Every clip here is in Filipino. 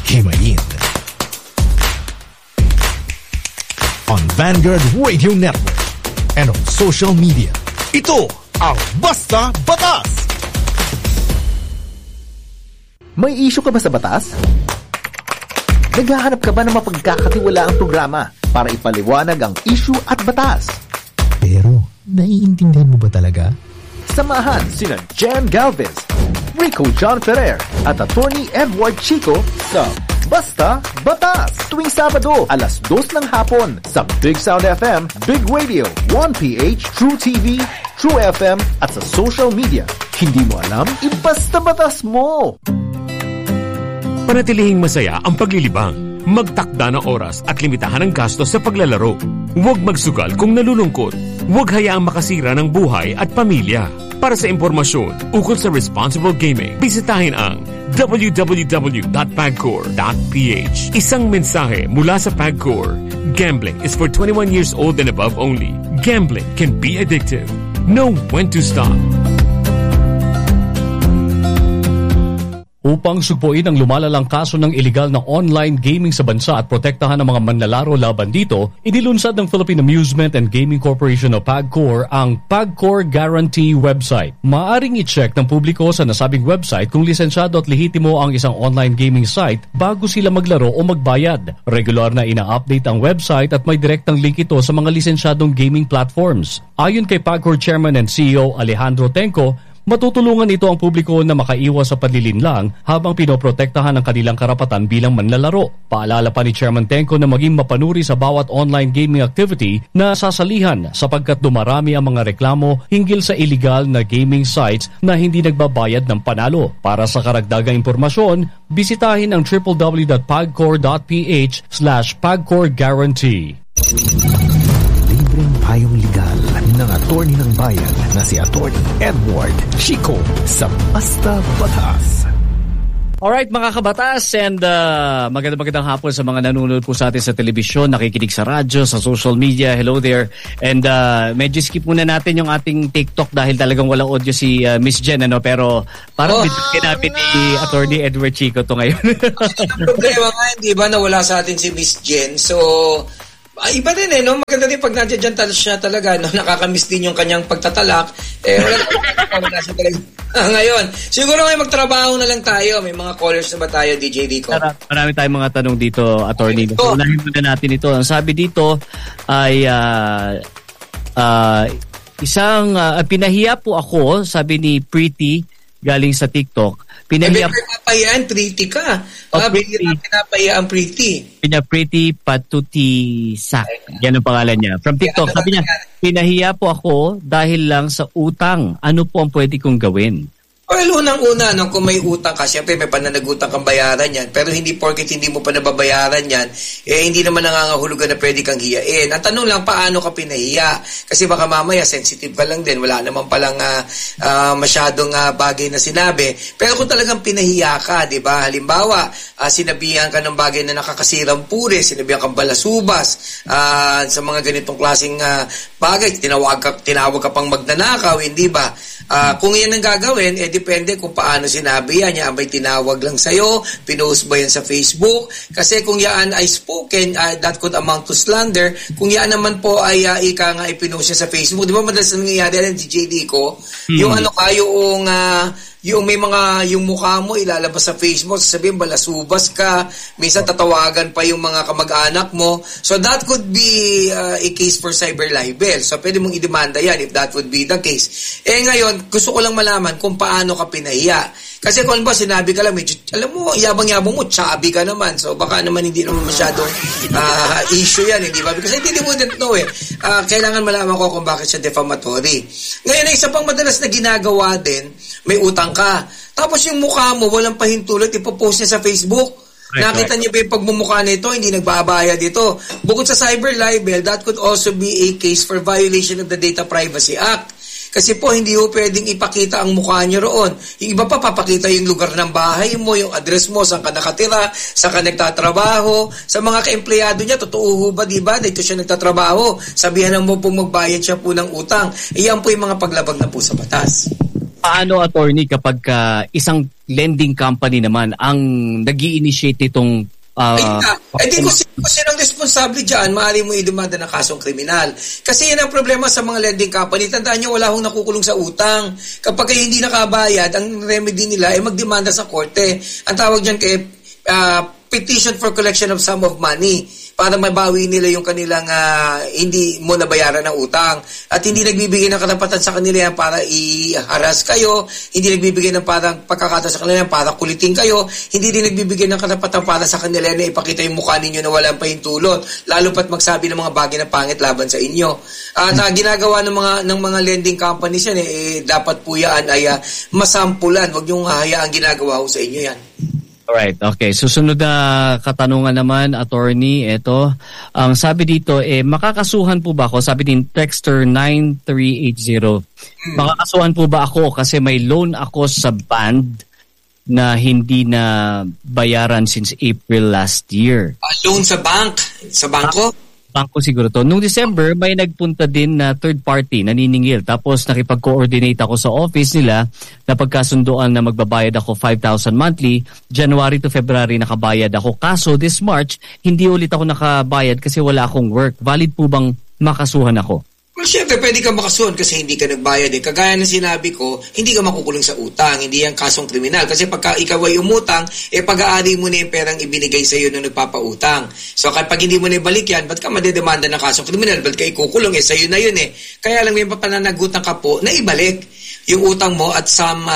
Himayin. On Vanguard Radio Network and on social media. Ito ang Basta Batas! May issue ka ba sa batas? Naghahanap ka ba ng mapagkakatiwalaang programa para ipaliwanag ang issue at batas? Pero, naiintindihan mo ba talaga? Samahan sina Jen Galvez, Rico John Ferrer at Attorney Edward Chico sa Basta Batas tuwing Sabado alas 2 ng hapon sa Big Sound FM, Big Radio, 1PH, True TV, True FM at sa social media. Hindi mo alam? Ibasta batas mo! Panatilihing masaya ang paglilibang. Magtakda ng oras at limitahan ang gastos sa paglalaro. Huwag magsugal kung nalulungkot. Huwag hayaang makasira ng buhay at pamilya. Para sa impormasyon ukol sa responsible gaming, bisitahin ang www.pagcor.ph. Isang mensahe mula sa Pagcor. Gambling is for 21 years old and above only. Gambling can be addictive. Know when to stop. Upang sugpuin ang lumalalang kaso ng iligal na online gaming sa bansa at protektahan ang mga manlalaro laban dito, inilunsad ng Philippine Amusement and Gaming Corporation o PAGCOR ang PAGCOR Guarantee website. Maaring i-check ng publiko sa nasabing website kung lisensyado at lehitimo ang isang online gaming site bago sila maglaro o magbayad. Regular na ina-update ang website at may direktang link ito sa mga lisensyadong gaming platforms. Ayon kay PAGCOR Chairman and CEO Alejandro Tenco, matutulungan ito ang publiko na makaiwas sa panlilinlang habang pinoprotektahan ang kanilang karapatan bilang manlalaro. Paalala pa ni Chairman Tenco na maging mapanuri sa bawat online gaming activity na sasalihan sapagkat dumarami ang mga reklamo hinggil sa illegal na gaming sites na hindi nagbabayad ng panalo. Para sa karagdagang impormasyon, bisitahin ang www.pagcor.ph/pagcorguarantee. Libreng payong legal ng attorney ng bayan na si Attorney Edward Chico sa Basta Batas. Alright mga kabatas, and magandang hapon sa mga nanonood po sa atin sa telebisyon, nakikinig sa radyo, sa social media. Hello there. And medyo skip muna natin yung ating TikTok dahil talagang walang audio si Miss Jen, ano? Pero parang bigyan natin ni Attorney Edward Chico to ngayon. Problema nga, hindi ba nawala sa atin si Miss Jen? So iba din no? Maganda din pag nandiyan siya talaga, no? Nakakamiss din yung kanyang pagtatalak. Wala siya talaga. Ngayon, siguro ngayon magtrabaho na lang tayo. May mga callers na ba tayo, DJ Rico? Marami tayong mga tanong dito, Attorney. So, unahin muna natin ito. Ang sabi dito ay isang pinahiya po ako, sabi ni Pretty, galing sa TikTok. Pinapayaan, Pretty ka. Pinapayaan, Pretty. Pretty Patuti Sak. Yan ang pangalan niya. From TikTok, sabi niya, pinahiya po ako dahil lang sa utang. Ano po ang pwede kong gawin? Well, unang-una, no, kung may utang ka, siyempre may pananagutang kang bayaran yan. Pero hindi porket hindi mo pa nababayaran yan, hindi naman nangangahulugan na pwede kang hiyain. Ang tanong lang, paano ka pinahiya? Kasi baka mamaya, sensitive ka lang din. Wala naman palang masyadong bagay na sinabi. Pero kung talagang pinahiya ka, di ba? Halimbawa, sinabihan ka ng bagay na nakakasirang puri, sinabihan kang balasubas, sa mga ganitong klaseng bagay, tinawag ka pang magnanakaw, hindi ba? Kung yan ang gagawin, depende kung paano sinabi yan. Yan may tinawag lang sa'yo, pinost ba yan sa Facebook? Kasi kung yan ay spoken, that could amount to slander. Kung yan naman po ay ika nga ipinost siya sa Facebook. Di ba madalas nangyayari yan, DJ Dico? Yung yung may mga, yung mukha mo ilalabas sa Facebook, sasabihin balasubas ka, minsan tatawagan pa yung mga kamag-anak mo. So that could be a case for cyber libel. So pwede mong idemanda yan if that would be the case. Ngayon, gusto ko lang malaman kung paano ka pinahiya. Kasi kung ba sinabi ka lang, medyo, alam mo, yabang-yabang mo, chubby ka naman. So baka naman hindi naman masyadong issue yan, hindi ba? Because I really wouldn't know kailangan malaman ko kung bakit siya defamatory. Ngayon, isa pang madalas na ginagawa din, may utang ka. Tapos yung mukha mo, walang pahintulot, ipopost niya sa Facebook. Nakita niyo ba yung pagmumukha nito, hindi nagbabayad dito. Bukod sa cyber libel, that could also be a case for violation of the Data Privacy Act. Kasi po, hindi po pwedeng ipakita ang mukha niyo roon. Yung iba pa, papakita yung lugar ng bahay mo, yung address mo, saan ka nakatira, saan ka nagtatrabaho. Sa mga ka-empleyado niya, totoo ba, di ba? Dito siya nagtatrabaho. Sabihan mo po magbayad siya po ng utang. Iyan po yung mga paglabag na po sa batas. Paano, attorney, kapag isang lending company naman ang nag-i-initiate itong Hindi ko sinong responsable dyan, maaari mo idumanda ng kasong kriminal. Kasi yan ang problema sa mga lending company. Tandaan nyo, wala hong nakukulong sa utang. Kapag kayo hindi nakabayad, ang remedy nila ay magdemanda sa korte. Ang tawag dyan kay petition for collection of sum of money para mabawi nila yung kanilang hindi mo nabayaran ng utang. At hindi nagbibigay ng karapatan sa kanila yan para i-harass kayo, hindi nagbibigay ng parang pagkakataon sa kanila yan para kulitin kayo, hindi din nagbibigay ng karapatan para sa kanila yan na ipakita yung mukha ninyo na walang pahintulot, lalo pat magsabi ng mga bagay na pangit laban sa inyo. At ginagawa ng mga lending companies yan, dapat po yan ay masampulan, wag yung hayaang ginagawa ko sa inyo yan. Alright, okay. Susunod na katanungan naman, attorney, ito. Ang sabi dito, makakasuhan po ba ako? Sabi din, Texter 9380. Makakasuhan po ba ako kasi may loan ako sa band na hindi na bayaran since April last year? Loan sa bank? Sa bangko? Bangko siguro to. Noong December, may nagpunta din na third party, naniningil. Tapos nakipag-coordinate ako sa office nila na pagkasunduan na magbabayad ako 5,000 monthly. January to February nakabayad ako. Kaso this March, hindi ulit ako nakabayad kasi wala akong work. Valid po bang makasuhan ako? Well, syempre, pwede ka makasuhan kasi hindi ka nagbayad. Kagaya ng sinabi ko, hindi ka makukulong sa utang. Hindi yan kasong kriminal. Kasi pagka ikaw ay umutang, pag-aari mo na yung perang ibinigay sa iyo nung nagpapautang. So, kapag hindi mo na ibalik yan, ba't ka madedemanda ng kasong kriminal? Ba't ka ikukulong? Sa iyo na yun Kaya lang may pananagutan ka po na ibalik yung utang mo at some,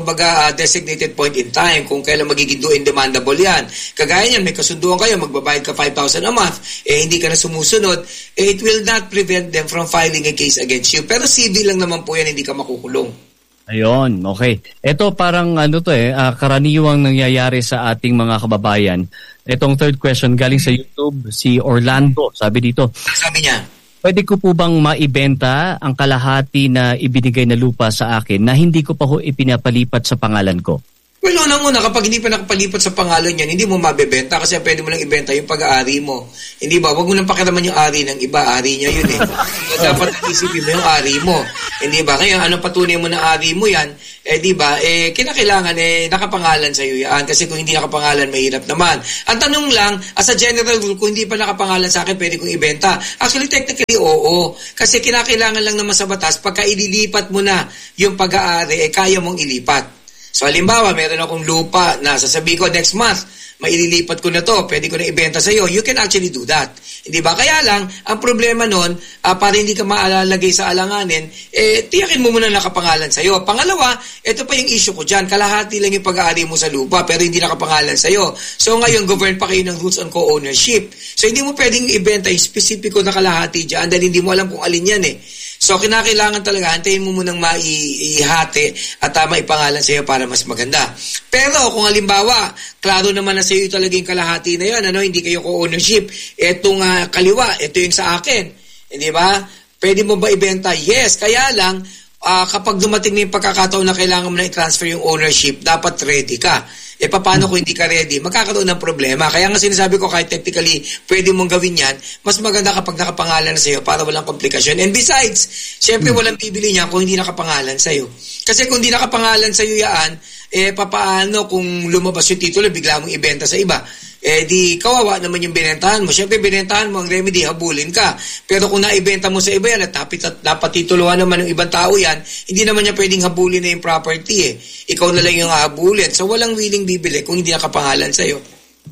designated point in time kung kailan magiging due and demandable yan. Kagaya niyan, may kasunduan kayo, magbabayad ka 5,000 a month, hindi ka na sumusunod, it will not prevent them from filing a case against you. Pero civil lang naman po yan, hindi ka makukulong. Ayun, okay. Ito parang karaniwang nangyayari sa ating mga kababayan. Itong third question galing sa YouTube, si Orlando, sabi dito. Sabi niya, pwede ko po bang maibenta ang kalahati na ibinigay na lupa sa akin na hindi ko pa ho ipinapalipat sa pangalan ko? Well, unang-una, kapag hindi pa nakapalipat sa pangalan yan, hindi mo mabebenta kasi pwede mo lang ibenta yung pag-aari mo. Hindi ba? Huwag mo nang pakiraman yung ari ng iba. Ari niya yun Dapat isipin mo yung ari mo. Hindi ba? Kaya anong patunay mo na ari mo yan? Di ba? Kinakailangan nakapangalan sa iyo yan. Kasi kung hindi nakapangalan, mahirap naman. Ang tanong lang, as a general rule, kung hindi pa nakapangalan sa akin, pwede kong ibenta. Actually, technically, oo. Kasi kinakailangan lang naman sa batas, pagka ililipat mo na yung pag-aari, kaya mong ilipat. So, halimbawa, meron akong lupa na sasabihin ko next month, maililipat ko na to, pwede ko na ibenta sa iyo. You can actually do that. Hindi ba? Kaya lang, ang problema nun, para hindi ka maalalagay sa alanganin, tiyakin mo muna nakapangalan sa iyo. Pangalawa, ito pa yung issue ko dyan. Kalahati lang yung pag-aari mo sa lupa, pero hindi nakapangalan sa iyo. So, ngayon, govern pa kayo ng rules on co-ownership. So, hindi mo pwedeng ibenta yung specifico na kalahati dyan dahil hindi mo alam kung alin yan So, kinakailangan talaga, antayin mo munang maihati at maipangalan sa iyo para mas maganda. Pero, kung halimbawa, klaro naman na sa iyo talaga yung kalahati na yan, hindi kayo co-ownership, etong kaliwa, ito yung sa akin. Hindi ba? Pwede mo ba ibenta? Yes. Kaya lang, kapag dumating na yung pagkakataon na kailangan mo na i-transfer yung ownership, dapat ready ka. Paano kung hindi ka ready? Magkakaroon ng problema. Kaya nga sinasabi ko, kahit technically pwede mong gawin yan, mas maganda kapag nakapangalan na sa'yo para walang komplikasyon. And besides, syempre walang bibili niya kung hindi nakapangalan sa'yo. Kasi kung hindi nakapangalan sa'yo yan, papaano kung lumabas yung titulo, bigla mong ibenta sa iba? Di kawawa naman yung binentahan mo. Syempre binentahan mo, ang remedy, habulin ka. Pero kung naibenta mo sa iba yan at dapat tituluhan naman ng ibang tao yan, hindi naman niya pwedeng habulin na yung property Ikaw na lang yung habulin. So walang willing bibili kung hindi nakapangalan sa'yo.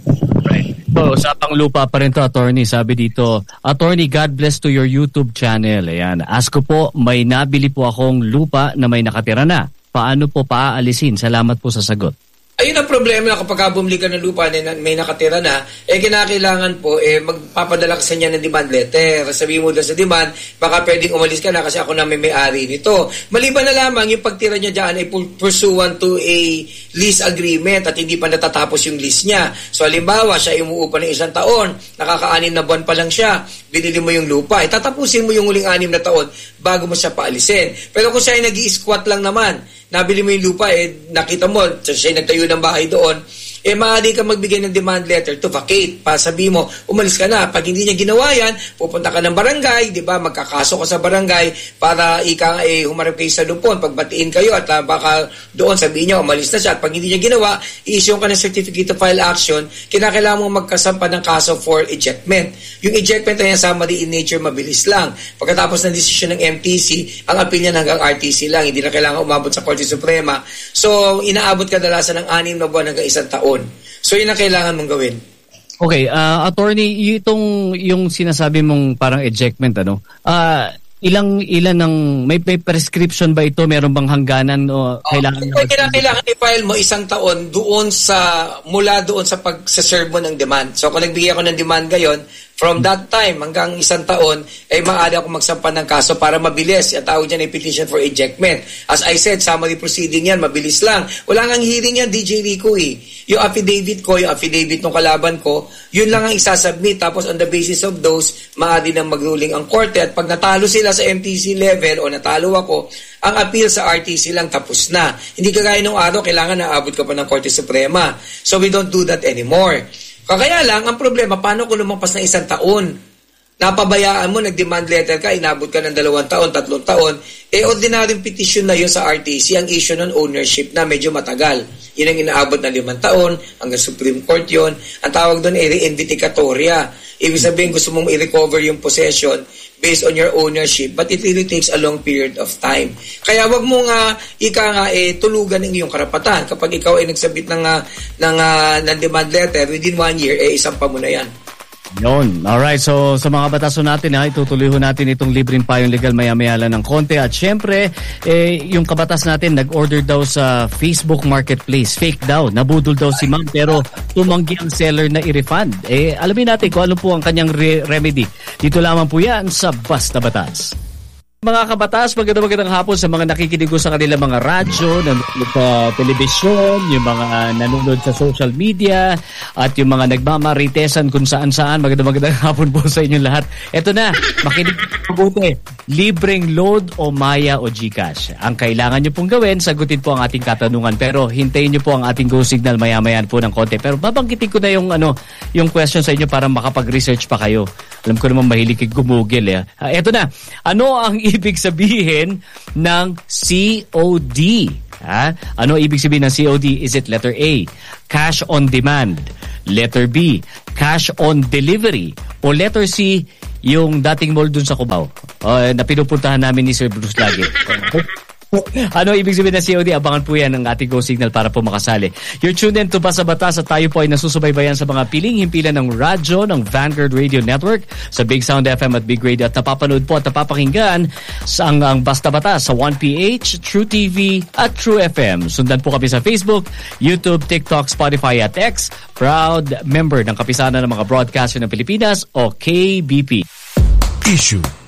Right. So, usapang lupa pa rin to, attorney. Sabi dito, attorney, God bless to your YouTube channel. Ayan. Ask ko po, may nabili po akong lupa na may nakatira na. Paano po paaalisin? Salamat po sa sagot. Ayun ang problema kapag bumili ka ng lupa na may nakatira na, kinakailangan po, magpapadala ka sa niya ng demand letter. Sabihin mo doon sa demand, baka pwedeng umalis ka na kasi ako na may-ari nito. Maliban na lamang yung pagtira niya dyan ay pursuant to a lease agreement at hindi pa natatapos yung lease niya. So, halimbawa, siya umuupa ng 1 taon, nakaka-6 na buwan pa lang siya, binili mo yung lupa, tatapusin mo yung huling 6 na taon bago mo siya paalisin. Pero kung siya ay nag-i-squat lang naman, nabili mo yung lupa, nakita mo, siya nagtayo ng bahay doon, maaari ka magbigay ng demand letter to vacate. Sabi mo, umalis ka na. Pag hindi niya ginawa yan, pupunta ka ng barangay, di ba? Magkakaso ka sa barangay para humarap kayo sa lupon. Pagbatiin kayo at baka doon sabihin niya, umalis na siya. At pag hindi niya ginawa, i-issue ka ng certificate to file action, kinakailangan mo magkasampa ng kaso for ejectment. Yung ejectment ay summary in nature, mabilis lang. Pagkatapos ng desisyon ng MTC, ang appeal niya hanggang RTC lang. Hindi na kailangan umabot sa Korte Suprema. So, inaabot kadalasan ng 6 na buwan hanggang 1 taon. So, yun ang kailangan mong gawin. Okay, attorney, yung sinasabi mong parang ejectment, ilan ng may prescription ba ito? Meron bang hangganan o kailangan i-file mo 1 taon mula doon sa pagsaserve mo ng demand. So kung nagbigay ako ng demand ngayon, from that time hanggang 1 taon, maaari ako magsampa ng kaso para mabilis. Ang tawag dyan ay petition for ejectment. As I said, summary proceeding yan, mabilis lang. Wala ngang hearing yan, DJ Rico Yung affidavit ko, yung affidavit ng kalaban ko, yun lang ang isasubmit. Tapos on the basis of those, maaari nang magruling ang korte. At pag natalo sila sa MTC level o natalo ako, ang appeal sa RTC lang tapos na. Hindi kagaya nung araw, kailangan naabot ka pa ng Korte Suprema. So we don't do that anymore. Kaya lang, ang problema, paano kung lumampas na 1 taon? Napabayaan mo, nag-demand letter ka, inabot ka ng 2 taon, 3 taon, ordinaryong petition na yun sa RTC, ang issue ng ownership na medyo matagal. Yun ang inaabot na 5 taon, hanggang Supreme Court yun. Ang tawag doon ay reinvindicatoria. Ibig sabihin, gusto mong i-recover yung possession based on your ownership, but it really takes a long period of time. Kaya wag mo tulugan ng iyong karapatan. Kapag ikaw ay nagsabit ng demand letter, within 1 year, isampa mo na yan. Yun. Alright, so sa mga bataso natin, itutuloy natin itong libreng payong legal maya-maya lang ng konti. At syempre, yung kabatas natin, nag-order daw sa Facebook Marketplace. Fake daw. Nabudol daw si ma'am, pero tumanggi ang seller na i-refund. Alamin natin kung ano po ang kanyang remedy. Dito lamang po yan sa Basta Batas. Mga kabatas, magandang hapon sa mga nakikinig sa kanilang mga radyo, nanonood sa telebisyon, yung mga nanonood sa social media, at yung mga nagmamaritesan kung saan-saan. Magandang hapon po sa inyong lahat. Eto na, makinig mabuti. Libreng load o Maya o GCash. Ang kailangan nyo pong gawin, sagutin po ang ating katanungan. Pero hintayin nyo po ang ating go signal maya-mayan po ng konti. Pero babanggitin ko na yung question sa inyo para makapag-research pa kayo. Alam ko naman mahilig kayo Google. Eto na, ano ang ibig sabihin ng COD? Ano ibig sabihin ng COD? Is it letter A, cash on demand? Letter B, cash on delivery? O letter C, yung dating mall dun sa Cubao na pinupuntahan namin ni Sir Bruce lagi? Ano ibig sabihin ng COD? Abangan po yan ng ating Go Signal para po makasali. You're tuned in to Basta Batas at tayo po ay nasusubaybayan sa mga piling-himpilan ng radyo ng Vanguard Radio Network sa Big Sound FM at Big Radio, at napapanood po at napapakinggan sa ang Basta Batas sa 1PH, True TV at True FM. Sundan po kami sa Facebook, YouTube, TikTok, Spotify at X. Proud member ng Kapisanan ng mga Broadcaster ng Pilipinas o KBP. Issue